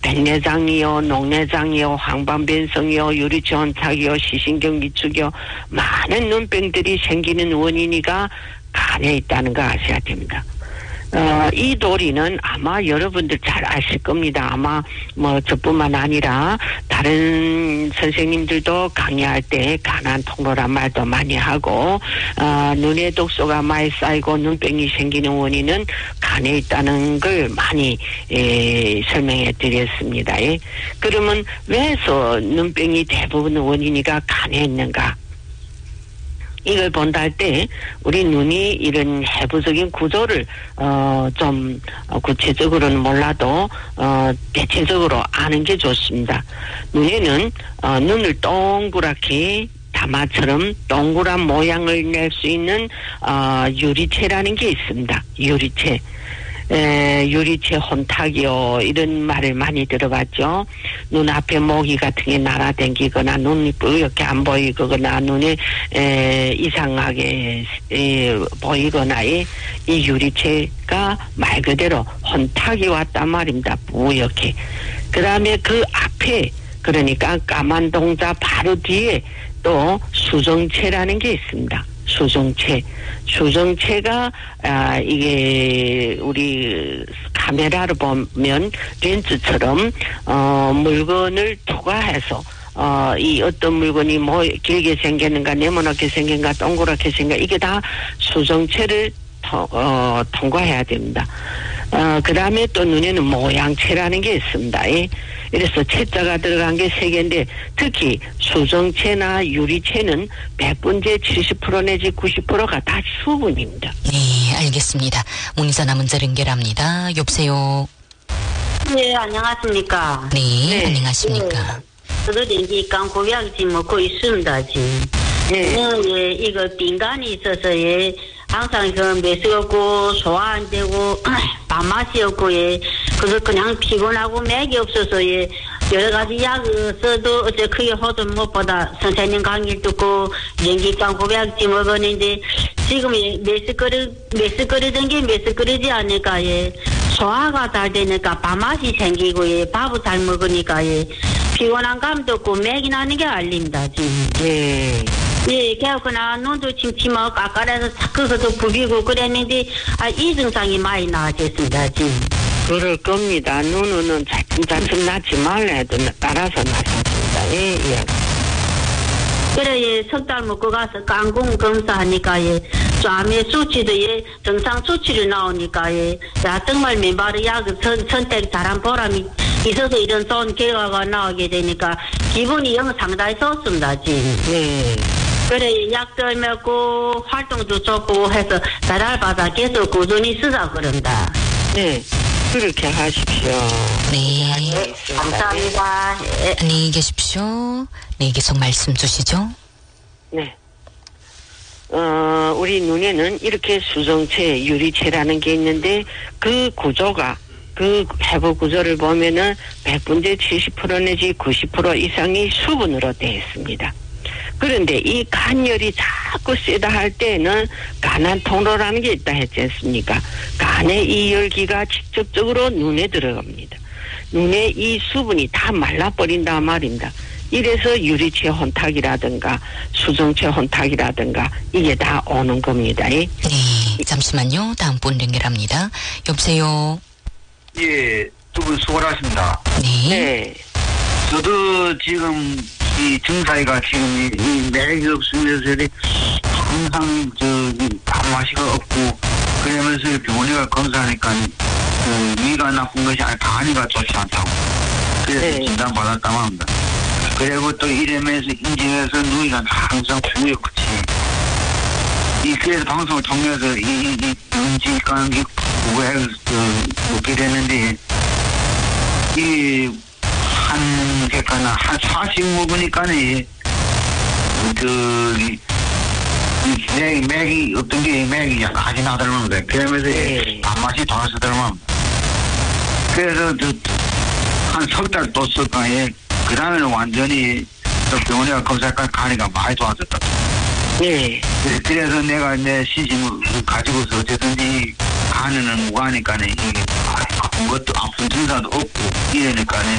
백내장이요, 녹내장이요, 황반변성이요, 유리체 혼탁이요, 시신경 위축이요, 많은 눈병들이 생기는 원인이가 간에 있다는 거 아셔야 됩니다. 이 도리는 아마 여러분들 잘 아실 겁니다. 아마 저뿐만 아니라 다른 선생님들도 강의할 때 간암 통로란 말도 많이 하고, 눈에 독소가 많이 쌓이고 눈병이 생기는 원인은 간에 있다는 걸 많이 설명해 드렸습니다. 그러면 왜서 눈병이 대부분 원인이가 간에 있는가? 이걸 본다 할 때 우리 눈이 이런 해부적인 구조를 좀 구체적으로는 몰라도 대체적으로 아는 게 좋습니다. 눈에는 눈을 동그랗게 다마처럼 동그란 모양을 낼 수 있는 유리체라는 게 있습니다. 유리체. 유리체 혼탁이요, 이런 말을 많이 들어봤죠. 눈앞에 모기 같은 게 날아다니거나 눈이 뿌옇게 안 보이거나 눈에 이상하게 보이거나 이 유리체가 말 그대로 혼탁이 왔단 말입니다. 뿌옇게. 그 다음에 그 앞에, 그러니까 까만 동자 바로 뒤에 또 수정체라는 게 있습니다. 수정체가 이게 우리 카메라로 보면 렌즈처럼 물건을 투과해서 이 어떤 물건이 길게 생겼는가, 네모나게 생긴가, 동그랗게 생긴가, 이게 다 수정체를 통과해야 됩니다. 그 다음에 또 눈에는 모양체라는 게 있습니다. 이래서 체자가 들어간 게 3개인데, 특히 수정체나 유리체는 100분의 70% 내지 90%가 다 수분입니다. 네, 알겠습니다. 문의전화 문자 연결합니다. 여보세요. 네, 안녕하십니까. 네, 안녕하십니까. 네. 저도 이제 깡고약지 먹고 있습니다, 지금. 네. 예, 이거 빈간이 있어서, 항상 매스 없고, 소화 안 되고, 밥맛이 없고, 그래서 그냥 피곤하고 맥이 없어서, 여러 가지 약을 써도 어째 크게 호도 못 받아 선생님 강의 듣고 연기깡 고백지 먹었는데 지금 메스거리던 게 메스거리지 않으니까 소화가 잘 되니까 밥맛이 생기고 밥을 잘 먹으니까 피곤한 감도 없고 맥이 나는 게 알립니다 지금. 그래서 눈도 침침하고 까까라서 자꾸서도 부비고 그랬는데 이 증상이 많이 나아졌습니다 지금. 그럴 겁니다. 눈은 차츰차츰 낫지 말라 해도 따라서 낫습니다. 예. 그래, 석 달 먹고 가서 깡공 검사하니까, 쫙의 수치도 정상 수치를 나오니까, 정말 맨발의 약을 선택 잘한 보람이 있어서 이런 좋은 결과가 나오게 되니까, 기분이 상당히 좋습니다, 지금. 그래, 약도 먹고, 활동도 좋고 해서, 달달바다 계속 꾸준히 쓰자 그런다. 네. 그렇게 하십시오. 네. 감사합니다. 안녕히 계십시오. 네, 계속 말씀 주시죠. 네. 우리 눈에는 이렇게 수정체, 유리체라는 게 있는데, 그 구조가, 그 해부 구조를 보면은 100분의 70% 내지 90% 이상이 수분으로 되어 있습니다. 그런데 이 간열이 자꾸 세다 할 때는 간암 통로라는 게 있다 했지 않습니까? 간의 이 열기가 직접적으로 눈에 들어갑니다. 눈에 이 수분이 다 말라버린단 말입니다. 이래서 유리체 혼탁이라든가 수정체 혼탁이라든가 이게 다 오는 겁니다. 네, 잠시만요. 다음 분 연결합니다. 여보세요. 예, 두 분 수고하십니다. 네. 저도 지금 이 증상이가 지금 이 맥이 없으면서 항상 밥맛이가 없고 그러면서 병원에 검사하니까 위가 나쁜 것이 아니라 간이가 좋지 않다고 그래서 진단 받았다고 합니다. 그리고 또 이러면서 인증해서 눈이가 항상 부었지. 그래서 방송을 통해서 이 눈질까는 게 구해서 먹게 됐는데 한 45분이니까는 맥이 어떤 게 맥이 약하지 나더라고요. 그러면서 밥맛이 돌아서더라고요. 그래서 한 석 달 또 썼다. 그 다음에는 완전히 병원에 검사까지 가니까 많이 좋아졌다. 그래서 내가 내 시집을 가지고서 어쨌든지 간에는 무가니까는 이게 아픈 증상도 없고 이러니까는